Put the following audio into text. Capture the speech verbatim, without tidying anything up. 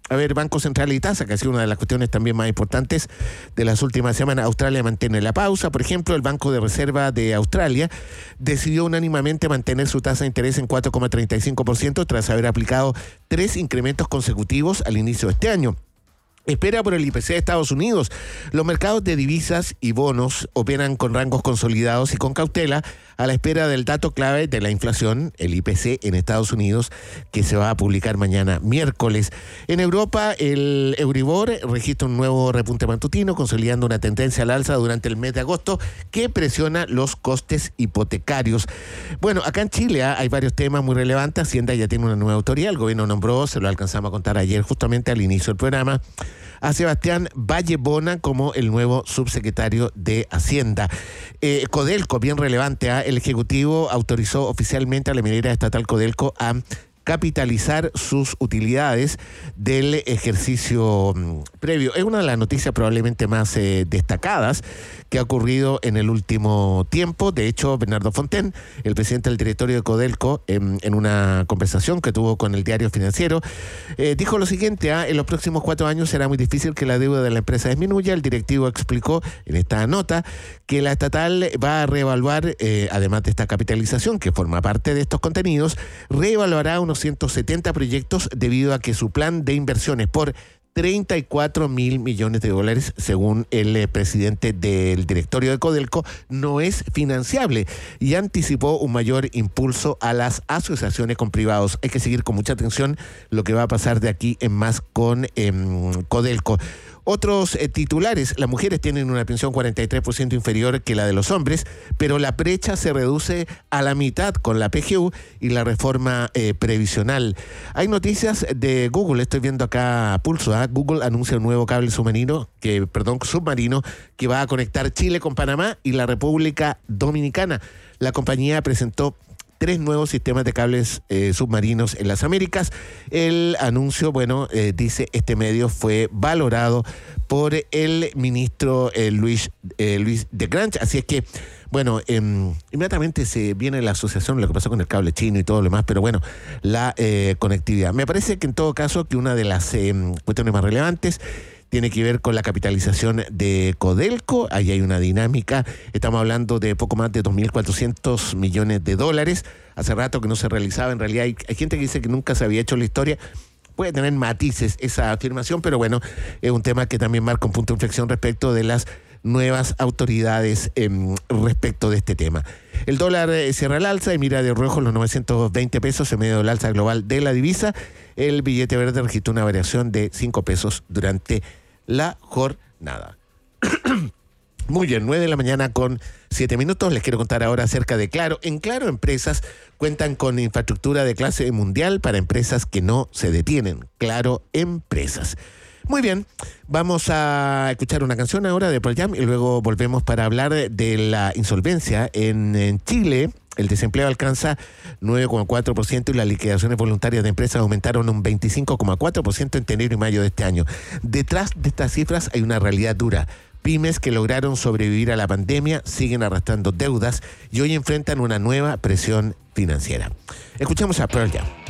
a ver, Banco Central y tasa, que ha sido una de las cuestiones también más importantes de las últimas semanas. Australia mantiene la pausa. Por ejemplo, el Banco de Reserva de Australia decidió unánimemente mantener su tasa de interés en cuatro coma treinta y cinco por ciento tras haber aplicado tres incrementos consecutivos al inicio de este año. Espera por el I P C de Estados Unidos. Los mercados de divisas y bonos operan con rangos consolidados y con cautela a la espera del dato clave de la inflación, el I P C en Estados Unidos, que se va a publicar mañana miércoles. En Europa, el Euribor registra un nuevo repunte matutino, consolidando una tendencia al alza durante el mes de agosto que presiona los costes hipotecarios. Bueno, acá en Chile ¿eh? hay varios temas muy relevantes. Hacienda ya tiene una nueva autoridad. El gobierno nombró, se lo alcanzamos a contar ayer justamente al inicio del programa, a Sebastián Vallebona como el nuevo subsecretario de Hacienda. Eh, Codelco, bien relevante, ¿eh? el Ejecutivo autorizó oficialmente a la minera estatal Codelco a capitalizar sus utilidades del ejercicio um, previo. Es una de las noticias probablemente más eh, destacadas que ha ocurrido en el último tiempo. De hecho, Bernardo Fontaine, el presidente del directorio de Codelco, en, en una conversación que tuvo con el Diario Financiero, eh, dijo lo siguiente: ah, en los próximos cuatro años será muy difícil que la deuda de la empresa disminuya. El directivo explicó en esta nota que la estatal va a reevaluar, eh, además de esta capitalización que forma parte de estos contenidos, reevaluará unos ciento setenta proyectos debido a que su plan de inversiones por treinta y cuatro mil millones de dólares, según el eh, presidente del directorio de Codelco, no es financiable y anticipó un mayor impulso a las asociaciones con privados. Hay que seguir con mucha atención lo que va a pasar de aquí en más con eh, Codelco. Otros eh, titulares: las mujeres tienen una pensión cuarenta y tres por ciento inferior que la de los hombres, pero la brecha se reduce a la mitad con la P G U y la reforma eh, previsional. Hay noticias de Google, estoy viendo acá a pulso, ¿eh? Google anuncia un nuevo cable submarino que, perdón, submarino que va a conectar Chile con Panamá y la República Dominicana. La compañía presentó tres nuevos sistemas de cables eh, submarinos en las Américas. El anuncio, bueno, eh, dice este medio, fue valorado por el ministro eh, Luis, eh, Luis de Grange. Así es que, bueno, eh, inmediatamente se viene la asociación, lo que pasó con el cable chino y todo lo demás, pero bueno, la eh, conectividad. Me parece que en todo caso que una de las eh, cuestiones más relevantes tiene que ver con la capitalización de Codelco. Ahí hay una dinámica. Estamos hablando de poco más de dos mil cuatrocientos millones de dólares. Hace rato que no se realizaba. En realidad hay, hay gente que dice que nunca se había hecho la historia. Puede tener matices esa afirmación, pero bueno, es un tema que también marca un punto de inflexión respecto de las nuevas autoridades eh, respecto de este tema. El dólar eh, cierra al alza y mira de rojo los novecientos veinte pesos en medio del alza global de la divisa. El billete verde registró una variación de cinco pesos durante la jornada. Muy bien, nueve de la mañana con siete minutos. Les quiero contar ahora acerca de Claro. En Claro Empresas cuentan con infraestructura de clase mundial para empresas que no se detienen. Claro Empresas. Muy bien, vamos a escuchar una canción ahora de Pearl Jam y luego volvemos para hablar de la insolvencia en, en Chile. El desempleo alcanza nueve coma cuatro por ciento y las liquidaciones voluntarias de empresas aumentaron un veinticinco coma cuatro por ciento entre enero y mayo de este año. Detrás de estas cifras hay una realidad dura. Pymes que lograron sobrevivir a la pandemia siguen arrastrando deudas y hoy enfrentan una nueva presión financiera. Escuchemos a Pearl Jam.